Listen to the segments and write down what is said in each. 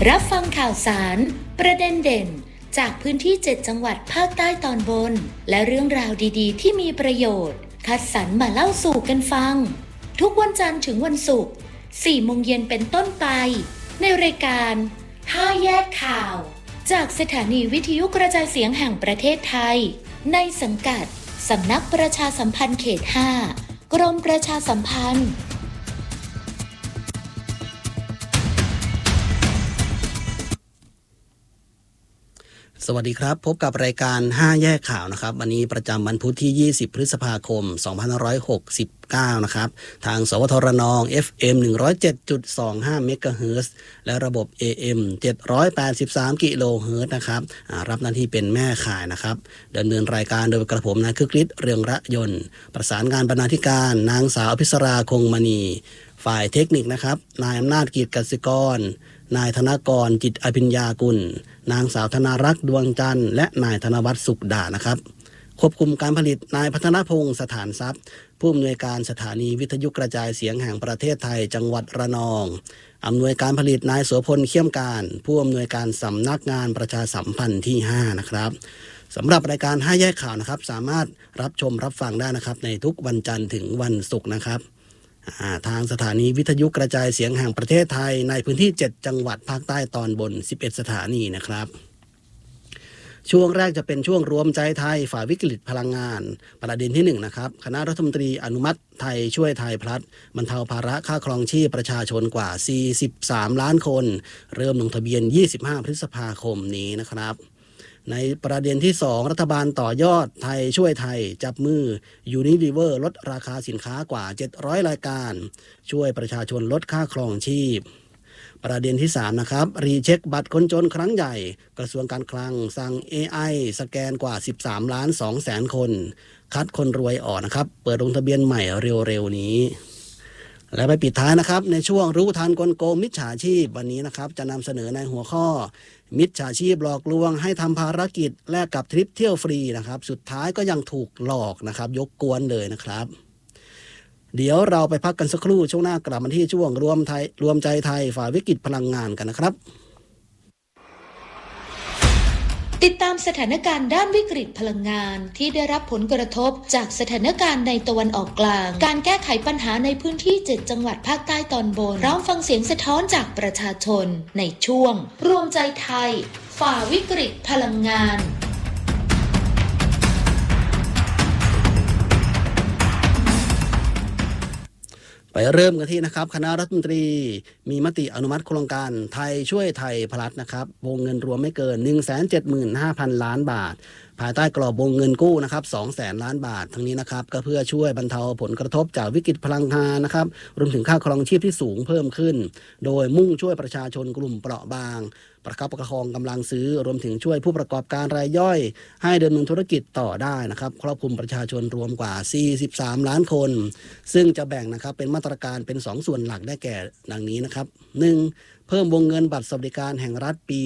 รับฟังข่าวสารประเด็นเด่นจากพื้นที่7จังหวัดภาคใต้ตอนบนและเรื่องราวดีๆที่มีประโยชน์คัดสรรมาเล่าสู่กันฟังทุกวันจันทร์ถึงวันศุกร์ 4 โมงเย็นเป็นต้นไปในรายการ5แยกข่าวจากสถานีวิทยุกระจายเสียงแห่งประเทศไทยในสังกัดสำนักประชาสัมพันธ์เขต 5 กรมประชาสัมพันธ์สวัสดีครับพบกับรายการ5แยกข่าวนะครับวันนี้ประจำวันพุธที่20พฤษภาคม2569นะครับทางสวทรนอง FM 107.25 เมกะเฮิรตซ์และระบบ AM 783 กิโลเฮิรตซ์นะครับรับหน้าที่เป็นแม่ข่ายนะครับดำเนินรายการโดยกระผมนายคึกฤทธิ์เรืองระยนต์ประสานงานบรรณาธิการนางสาวอภิสราคงมณีฝ่ายเทคนิคนะครับนายอำนาจกิจกสิกรนายธนกรจิตอภิญญากุลนางสาวธนารักษ์ดวงจันทร์และนายธนวัฒน์สุขดานะครับควบคุมการผลิตนายพัฒนพงษ์สถานทรัพย์ผู้อำนวยการสถานีวิทยุกระจายเสียงแห่งประเทศไทยจังหวัดระนองอำนวยการผลิตนายโสพลเขี้ยมการผู้อำนวยการสำนักงานประชาสัมพันธ์ที่5นะครับสำหรับรายการ5แยกข่าวนะครับสามารถรับชมรับฟังได้นะครับในทุกวันจันทร์ถึงวันศุกร์นะครับทางสถานีวิทยุกระจายเสียงแห่งประเทศไทยในพื้นที่7จังหวัดภาคใต้ตอนบน11สถานีนะครับช่วงแรกจะเป็นช่วงรวมใจไทยฝ่าวิกฤตพลังงานประเด็นที่1นะครับคณะรัฐมนตรีอนุมัติไทยช่วยไทยพลัสบรรเทาภาระค่าครองชีพประชาชนกว่า43ล้านคนเริ่มลงทะเบียน25พฤษภาคมนี้นะครับในประเด็นที่2รัฐบาลต่อยอดไทยช่วยไทยจับมือยูนิลิเวอร์ลดราคาสินค้ากว่า700รายการช่วยประชาชนลดค่าครองชีพประเด็นที่3นะครับรีเช็คบัตรคนจนครั้งใหญ่กระทรวงการคลังสั่ง AI สแกนกว่า13ล้าน2แสนคนคัดคนรวยออกนะครับเปิดลงทะเบียนใหม่เร็วๆนี้และไปปิดท้ายนะครับในช่วงรู้ทันกลโกงมิจฉาชีพวันนี้นะครับจะนำเสนอในหัวข้อมิจฉาชีพหลอกลวงให้ทำภารกิจแลกกับทริปเที่ยวฟรีนะครับสุดท้ายก็ยังถูกหลอกนะครับยกกวนเลยนะครับเดี๋ยวเราไปพักกันสักครู่ช่วงหน้ากลับมาที่ช่วงรวมใจไทยฝ่าวิกฤตพลังงานกันนะครับติดตามสถานการณ์ด้านวิกฤตพลังงานที่ได้รับผลกระทบจากสถานการณ์ในตะวันออกกลางการแก้ไขปัญหาในพื้นที่7จังหวัดภาคใต้ตอนบนพร้อมฟังเสียงสะท้อนจากประชาชนในช่วงรวมใจไทยฝ่าวิกฤตพลังงานไปเริ่มกันที่นะครับคณะรัฐมนตรีมีมติอนุมัติโครงการไทยช่วยไทยพลัสนะครับวงเงินรวมไม่เกิน 175,000 ล้านบาทภายใต้กรอบวงเงินกู้นะครับ200,000 ล้านบาททั้งนี้นะครับก็เพื่อช่วยบรรเทาผลกระทบจากวิกฤตพลังงานนะครับรวมถึงค่าครองชีพที่สูงเพิ่มขึ้นโดยมุ่งช่วยประชาชนกลุ่มเปราะบางประคับประคองกำลังซื้อรวมถึงช่วยผู้ประกอบการรายย่อยให้ดำเนินธุรกิจต่อได้นะครับครอบคลุมประชาชนรวมกว่า43ล้านคนซึ่งจะแบ่งนะครับเป็นมาตรการเป็น2ส่วนหลักได้แก่ดังนี้นะครับ 1. เพิ่มวงเงินบัตรสวัสดิการแห่งรัฐปี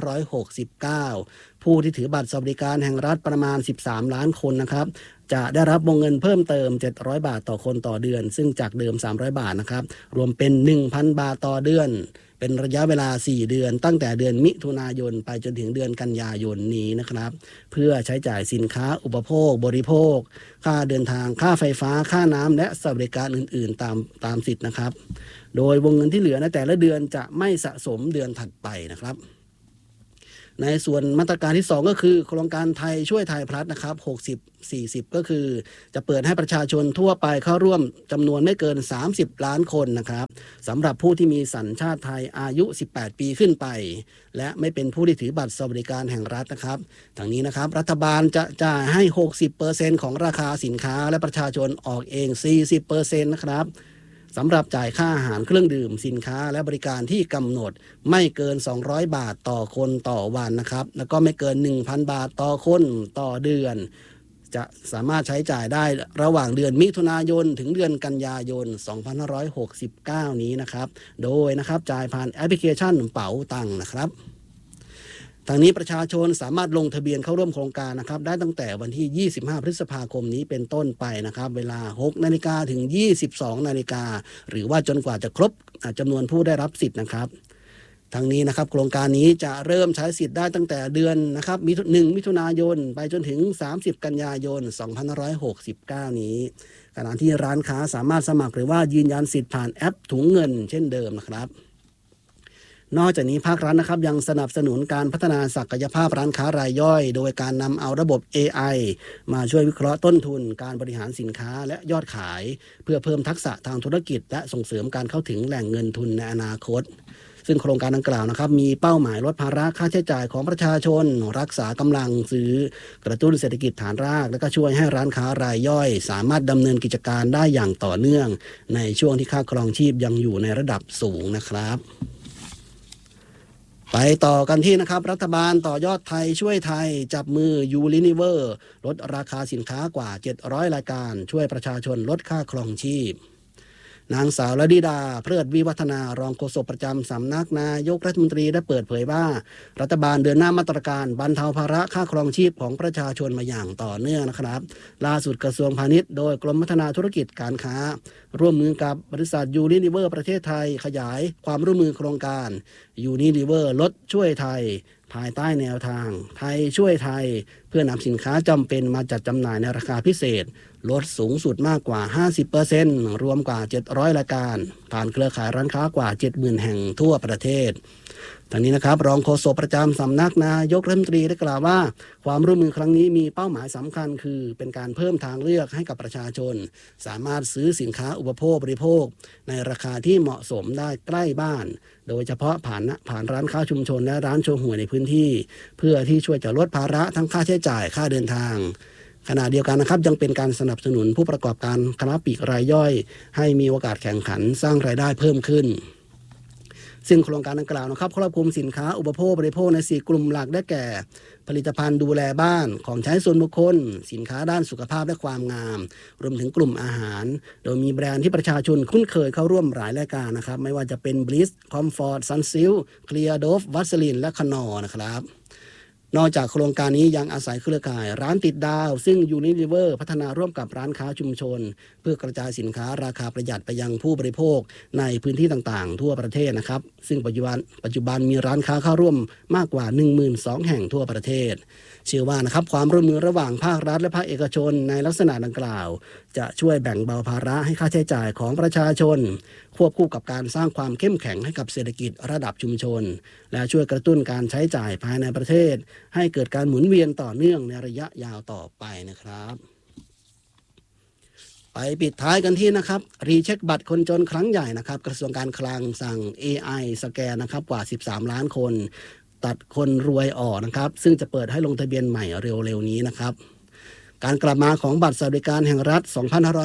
2569ผู้ที่ถือบัตรสวัสดิการแห่งรัฐประมาณ13ล้านคนนะครับจะได้รับวงเงินเพิ่มเติม700บาทต่อคนต่อเดือนซึ่งจากเดิม300บาทนะครับรวมเป็น 1,000 บาทต่อเดือนเป็นระยะเวลา4เดือนตั้งแต่เดือนมิถุนายนไปจนถึงเดือนกันยายนนี้นะครับเพื่อใช้จ่ายสินค้าอุปโภคบริโภคค่าเดินทางค่าไฟฟ้าค่าน้ำและสวัสดิการอื่นๆตามสิทธิ์นะครับโดยวงเงินที่เหลือในแต่ละเดือนจะไม่สะสมเดือนถัดไปนะครับในส่วนมาตรการที่2ก็คือโครงการไทยช่วยไทยพลัสนะครับ60-40ก็คือจะเปิดให้ประชาชนทั่วไปเข้าร่วมจำนวนไม่เกิน30ล้านคนนะครับสำหรับผู้ที่มีสัญชาติไทยอายุ18ปีขึ้นไปและไม่เป็นผู้ที่ถือบัตรสวัสดิการแห่งรัฐนะครับทั้งนี้นะครับรัฐบาลจะจ่ายให้ 60% ของราคาสินค้าและประชาชนออกเอง 40% นะครับสำหรับจ่ายค่าอาหารเครื่องดื่มสินค้าและบริการที่กำหนดไม่เกิน200บาทต่อคนต่อวันนะครับแล้วก็ไม่เกิน 1,000 บาทต่อคนต่อเดือนจะสามารถใช้จ่ายได้ระหว่างเดือนมิถุนายนถึงเดือนกันยายน2569นี้นะครับโดยนะครับจ่ายผ่านแอปพลิเคชันเป๋าตังค์นะครับทางนี้ประชาชนสามารถลงทะเบียนเข้าร่วมโครงการนะครับได้ตั้งแต่วันที่25พฤษภาคมนี้เป็นต้นไปนะครับเวลา 6 นาฬิกาถึง 22 นาฬิกาหรือว่าจนกว่าจะครบจำนวนผู้ได้รับสิทธิ์นะครับทั้งนี้นะครับโครงการนี้จะเริ่มใช้สิทธิ์ได้ตั้งแต่เดือนนะครับ1 มิถุนายนไปจนถึง30 กันยายน 2569 นี้ขณะที่ร้านค้าสามารถสมัครหรือว่ายืนยันสิทธิ์ผ่านแอปถุงเงินเช่นเดิมนะครับนอกจากนี้ภาครัฐนะครับยังสนับสนุนการพัฒนาศักยภาพร้านค้ารายย่อยโดยการนำเอาระบบ AI มาช่วยวิเคราะห์ต้นทุนการบริหารสินค้าและยอดขายเพื่อเพิ่มทักษะทางธุรกิจและส่งเสริมการเข้าถึงแหล่งเงินทุนในอนาคตซึ่งโครงการดังกล่าวนะครับมีเป้าหมายลดภาระค่าใช้จ่ายของประชาชนรักษากำลังซื้อกระตุ้นเศรษฐกิจฐานรากและก็ช่วยให้ร้านค้ารายย่อยสามารถดำเนินกิจการได้อย่างต่อเนื่องในช่วงที่ค่าครองชีพยังอยู่ในระดับสูงนะครับไปต่อกันที่นะครับรัฐบาลต่อยอดไทยช่วยไทยจับมือยูนิลิเวอร์ลดราคาสินค้ากว่า700รายการช่วยประชาชนลดค่าครองชีพนางสาวละดีดาเพลิดวิวัฒนารองโฆษกประจำสำนักนายกรัฐมนตรีได้เปิดเผยว่ารัฐบาลเดินหน้ามาตรการบรรเทาภาระค่าครองชีพของประชาชนมาอย่างต่อเนื่องนะครับล่าสุดกระทรวงพาณิชย์โดยกรมพัฒนาธุรกิจการค้าร่วมมือกับบริษัทยูนิลิเวอร์ประเทศไทยขยายความร่วมมือโครงการยูนิลิเวอร์ลดช่วยไทยภายใต้แนวทางไทยช่วยไทยเพื่อนำสินค้าจำเป็นมาจัดจำหน่ายในราคาพิเศษลดสูงสุดมากกว่า 50% รวมกว่า700รายการผ่านเครือข่ายร้านค้ากว่า 70,000 แห่งทั่วประเทศทั้งนี้นะครับรองโฆษกประจำสำนักนายกรัฐมนตรีได้กล่าวว่าความร่วมมือครั้งนี้มีเป้าหมายสำคัญคือเป็นการเพิ่มทางเลือกให้กับประชาชนสามารถซื้อสินค้าอุปโภคบริโภคในราคาที่เหมาะสมได้ใกล้บ้านโดยเฉพาะผ่านร้านค้าชุมชนและร้านโชห่วยในพื้นที่เพื่อที่ช่วยจะลดภาระทั้งค่าใช้จ่ายค่าเดินทางขณะเดียวกันนะครับยังเป็นการสนับสนุนผู้ประกอบการค้าปลีกรายย่อยให้มีโอกาสแข่งขันสร้างรายได้เพิ่มขึ้นซึ่งโครงการดังกล่าวนะครับครอบคลุมสินค้าอุปโภคบริโภคใน4กลุ่มหลักได้แก่ผลิตภัณฑ์ดูแลบ้านของใช้ส่วนบุคคลสินค้าด้านสุขภาพและความงามรวมถึงกลุ่มอาหารโดยมีแบรนด์ที่ประชาชนคุ้นเคยเข้าร่วมหลายรายการนะครับไม่ว่าจะเป็น Bliss Comfort Sunsilk Clear Dove Vaseline และ Knorr นะครับนอกจากโครงการนี้ยังอาศัยเครือข่ายร้านติดดาวซึ่ง Unilever พัฒนาร่วมกับร้านค้าชุมชนเพื่อกระจายสินค้าราคาประหยัดไปยังผู้บริโภคในพื้นที่ต่างๆทั่วประเทศนะครับซึ่งปัจจุบันมีร้านค้าเข้าร่วมมากกว่า 12,000 แห่งทั่วประเทศเชื่อว่านะครับความร่วมมือระหว่างภาครัฐและภาคเอกชนในลักษณะดังกล่าวจะช่วยแบ่งเบาภาระให้ค่าใช้จ่ายของประชาชนควบคู่กับการสร้างความเข้มแข็งให้กับเศรษฐกิจระดับชุมชนและช่วยกระตุ้นการใช้จ่ายภายในประเทศให้เกิดการหมุนเวียนต่อเนื่องในระยะยาวต่อไปนะครับไปปิดท้ายกันที่นะครับรีเช็คบัตรคนจนครั้งใหญ่นะครับกระทรวงการคลังสั่ง AI สแกนนะครับกว่า13ล้านคนตัดคนรวยออกนะครับซึ่งจะเปิดให้ลงทะเบียนใหม่เร็วๆนี้นะครับการกลับมาของบัตรสวัสดิการแห่งรัฐ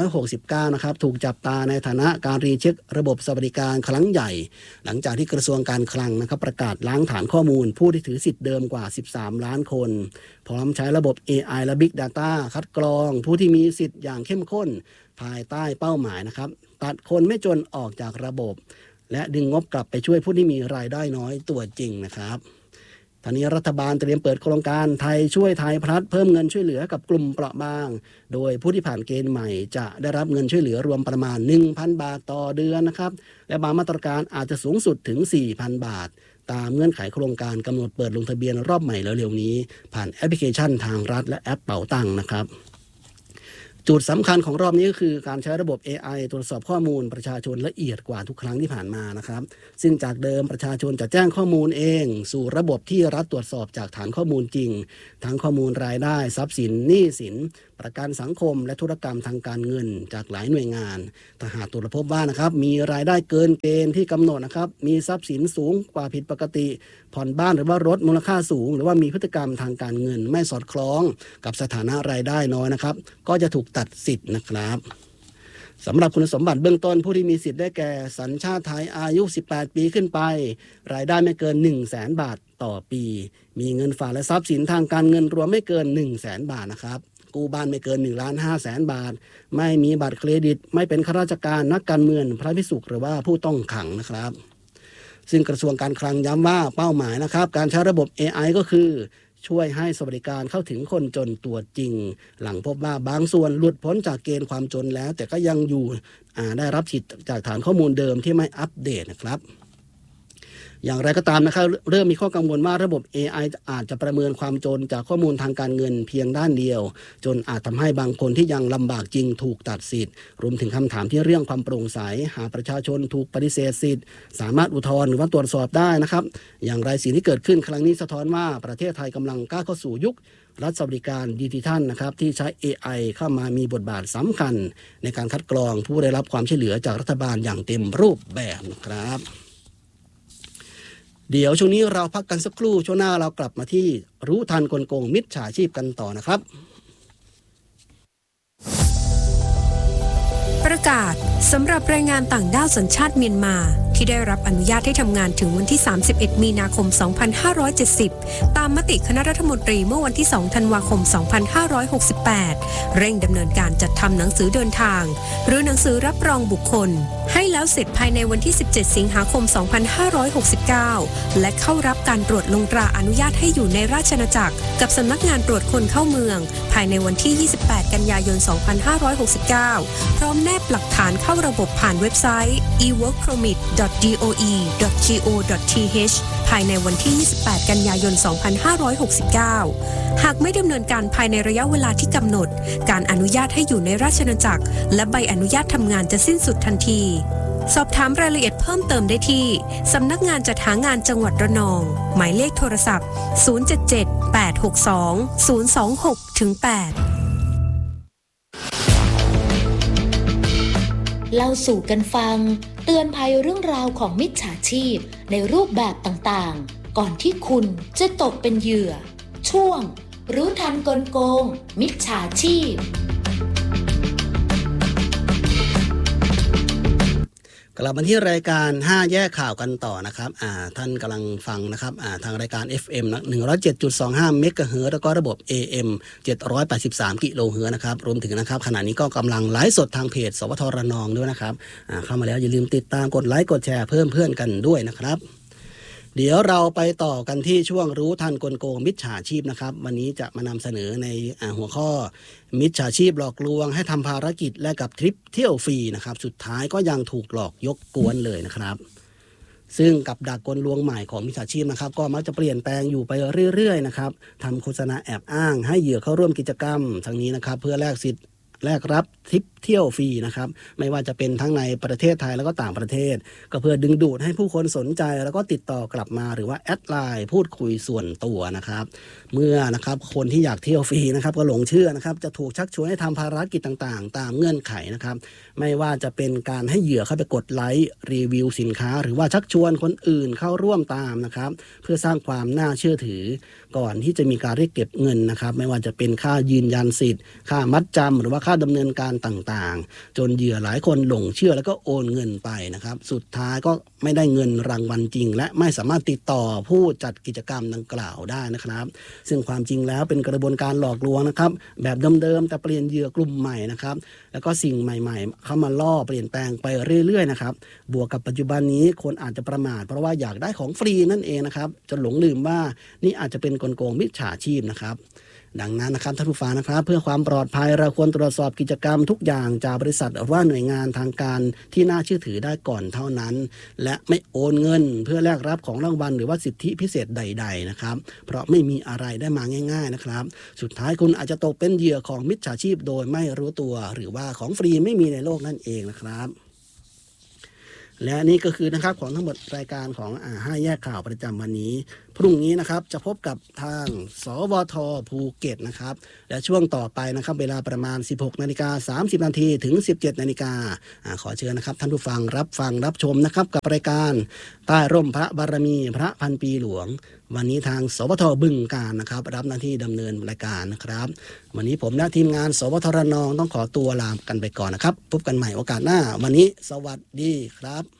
2569 นะครับถูกจับตาในฐานะการรีเช็คระบบสวัสดิการครั้งใหญ่หลังจากที่กระทรวงการคลังนะครับประกาศล้างฐานข้อมูลผู้ที่ถือสิทธิ์เดิมกว่า13ล้านคนพร้อมใช้ระบบ AI และ Big Data คัดกรองผู้ที่มีสิทธิ์อย่างเข้มข้นภายใต้เป้าหมายนะครับตัดคนไม่จนออกจากระบบและดึงงบกลับไปช่วยผู้ที่มีรายได้น้อยตัวจริงนะครับทางนี้รัฐบาลเตรียมเปิดโครงการไทยช่วยไทยพลัดเพิ่มเงินช่วยเหลือกับกลุ่มเปราะบางโดยผู้ที่ผ่านเกณฑ์ใหม่จะได้รับเงินช่วยเหลือรวมประมาณ 1,000 บาทต่อเดือนนะครับและบางมาตรการอาจจะสูงสุดถึง 4,000 บาทตามเงื่อนไขโครงการกำหนดเปิดลงทะเบียนรอบใหม่เร็วๆนี้ผ่านแอปพลิเคชันทางรัฐและแอปเป๋าตังค์นะครับจุดสำคัญของรอบนี้ก็คือการใช้ระบบ AI ตรวจสอบข้อมูลประชาชนละเอียดกว่าทุกครั้งที่ผ่านมานะครับซึ่งจากเดิมประชาชนจะแจ้งข้อมูลเองสู่ระบบที่รัฐตรวจสอบจากฐานข้อมูลจริงทั้งข้อมูลรายได้ทรัพย์สินหนี้สินประกันสังคมและธุรกรรมทางการเงินจากหลายหน่วยงานถ้าหากตรวจพบว่านะครับมีรายได้เกินเกณฑ์ที่กำหนดนะครับมีทรัพย์สินสูงกว่าผิดปกติผ่อนบ้านหรือว่ารถมูลค่าสูงหรือว่ามีพฤติกรรมทางการเงินไม่สอดคล้องกับสถานะรายได้น้อยนะครับก็จะถูกตัดสิทธิ์นะครับสำหรับคุณสมบัติเบื้องต้นผู้ที่มีสิทธิ์ได้แก่สัญชาติไทยอายุ18ปีขึ้นไปรายได้ไม่เกิน 100,000 บาทต่อปีมีเงินฝากและทรัพย์สินทางการเงินรวมไม่เกิน 100,000 บาทนะครับกู้บ้านไม่เกิน 1,500,000 บาทไม่มีบัตรเครดิตไม่เป็นข้าราชการนักการเมืองพระภิกษุหรือว่าผู้ต้องขังนะครับซึ่งกระทรวงการคลังย้ำว่าเป้าหมายนะครับการใช้ระบบ AI ก็คือช่วยให้สวัสดิการเข้าถึงคนจนตัวจริงหลังพบว่าบางส่วนหลุดพ้นจากเกณฑ์ความจนแล้วแต่ก็ยังอยู่ได้รับสิทธิ์จากฐานข้อมูลเดิมที่ไม่อัปเดตนะครับอย่างไรก็ตามนะครับเริ่มมีข้อกังวลว่าระบบ AI อาจจะประเมินความจนจากข้อมูลทางการเงินเพียงด้านเดียวจนอาจทำให้บางคนที่ยังลำบากจริงถูกตัดสิทธิ์รวมถึงคำถามที่เรื่องความโปร่งใสหากประชาชนถูกปฏิเสธสิทธิ์สามารถอุทธรณ์หรือว่าตรวจสอบได้นะครับอย่างไรสิ่งที่เกิดขึ้นครั้งนี้สะท้อนว่าประเทศไทยกำลังก้าวเข้าสู่ยุครัฐสวัสดิการดิจิทัลนะครับที่ใช้ AI เข้ามามีบทบาทสำคัญในการคัดกรองผู้ได้รับความช่วยเหลือจากรัฐบาลอย่างเต็มรูปแบบนะครับเดี๋ยวช่วงนี้เราพักกันสักครู่ช่วงหน้าเรากลับมาที่รู้ทันกลโกงมิจฉาชีพกันต่อนะครับประกาศสำหรับแรงงานต่างด้าวสัญชาติเมียนมาที่ได้รับอนุญาตให้ทำงานถึงวันที่31มีนาคม2570ตามมติคณะรัฐมนตรีเมื่อวันที่2ธันวาคม2568เร่งดำเนินการจัดทำหนังสือเดินทางหรือหนังสือรับรองบุคคลให้แล้วเสร็จภายในวันที่17สิงหาคม2569และเข้ารับการตรวจลงตราอนุญาตให้อยู่ในราชอาณาจักรกับสำนักงานตรวจคนเข้าเมืองภายในวันที่28กันยายน2569พร้อมแนบหลักฐานเข้าระบบผ่านเว็บไซต์ eworkpermit.doe.go.th ภายในวันที่28กันยายน2569หากไม่ดำเนินการภายในระยะเวลาที่กำหนดการอนุญาตให้อยู่ในราชอาณาจักรและใบอนุญาตทำงานจะสิ้นสุดทันทีสอบถามรายละเอียดเพิ่มเติมได้ที่สำนักงานจัดหางานจังหวัดระนองหมายเลขโทรศัพท์077-862-026-8 เล่าสู่กันฟังเตือนภัยเรื่องราวของมิจฉาชีพในรูปแบบต่างๆก่อนที่คุณจะตกเป็นเหยื่อช่วงรู้ทันกลโกงมิจฉาชีพกลับมาที่รายการ5แยกข่าวกันต่อนะครับท่านกำลังฟังนะครับทางรายการ FM 107.25 เมกะเฮิรตซ์แล้วก็ระบบ AM 783 กิโลเฮิรตซ์นะครับรวมถึงนะครับขณะนี้ก็กำลังไลฟ์สดทางเพจสวทระนองด้วยนะครับเข้ามาแล้วอย่าลืมติดตามกดไลค์กดแชร์เพิ่มเพื่อนกันด้วยนะครับเดี๋ยวเราไปต่อกันที่ช่วงรู้ทันกลโกงมิจฉาชีพนะครับวันนี้จะมานำเสนอในหัวข้อมิจฉาชีพหลอกลวงให้ทำภารกิจและกับทริปเที่ยวฟรีนะครับสุดท้ายก็ยังถูกหลอกยกกวนเลยนะครับซึ่งกับดักกลลวงใหม่ของมิจฉาชีพนะครับก็มักจะเปลี่ยนแปลงอยู่ไปเรื่อยๆนะครับทำโฆษณาแอบอ้างให้เหยื่อเข้าร่วมกิจกรรมทั้งนี้นะครับเพื่อแลกสิทธิ์แลกรับทริปเที่ยวฟรีนะครับไม่ว่าจะเป็นทั้งในประเทศไทยแล้วก็ต่างประเทศก็เพื่อดึงดูดให้ผู้คนสนใจแล้วก็ติดต่อกลับมาหรือว่าแอดไลน์พูดคุยส่วนตัวนะครับเมื่อนะครับคนที่อยากเที่ยวฟรีนะครับก็หลงเชื่อนะครับจะถูกชักชวนให้ทำภารกิจต่างๆตามเงื่อนไขนะครับไม่ว่าจะเป็นการให้เหยื่อเข้าไปกดไลค์รีวิวสินค้าหรือว่าชักชวนคนอื่นเข้าร่วมตามนะครับเพื่อสร้างความน่าเชื่อถือก่อนที่จะมีการเรียกเก็บเงินนะครับไม่ว่าจะเป็นค่ายืนยันสิทธิ์ค่ามัดจำหรือว่าค่าดำเนินการต่างๆจนเหยื่อหลายคนหลงเชื่อแล้วก็โอนเงินไปนะครับสุดท้ายก็ไม่ได้เงินรางวัลจริงและไม่สามารถติดต่อผู้จัดกิจกรรมดังกล่าวได้นะครับซึ่งความจริงแล้วเป็นกระบวนการหลอกลวงนะครับแบบเดิมๆแต่เปลี่ยนเหยื่อกลุ่มใหม่นะครับแล้วก็สิ่งใหม่ๆเข้ามาล่อเปลี่ยนแปลงไปเรื่อยๆนะครับบวกกับปัจจุบันนี้คนอาจจะประมาทเพราะว่าอยากได้ของฟรีนั่นเองนะครับจนหลงลืมว่านี่อาจจะเป็นกลโกงมิจฉาชีพนะครับดังนั้นนะครับท่านผู้ฟังนะครับเพื่อความปลอดภัยเราควรตรวจสอบกิจกรรมทุกอย่างจากบริษัทหรือว่าหน่วยงานทางการที่น่าเชื่อถือได้ก่อนเท่านั้นและไม่โอนเงินเพื่อแลกรับของรางวัลหรือว่าสิทธิพิเศษใดๆนะครับเพราะไม่มีอะไรได้มาง่ายๆนะครับสุดท้ายคุณอาจจะตกเป็นเหยื่อของมิจฉาชีพโดยไม่รู้ตัวหรือว่าของฟรีไม่มีในโลกนั่นเองนะครับและนี่ก็คือนะครับของทั้งหมดรายการของ5แยกข่าวประจำวันนี้พรุ่งนี้นะครับจะพบกับทางสวทภูเก็ตนะครับและช่วงต่อไปนะครับเวลาประมาณ 16:30 น.ถึง 17:00 น.ขอเชิญนะครับท่านผู้ฟังรับชมนะครับกับรายการใต้ร่มพระบารมีพระพันปีหลวงวันนี้ทางสวทบึงกาฬนะครับรับหน้าที่ดำเนินรายการนะครับวันนี้ผมและทีมงานสวทระนองต้องขอตัวลากันไปก่อนนะครับพบกันใหม่โอกาสหน้าวันนี้สวัสดีครับ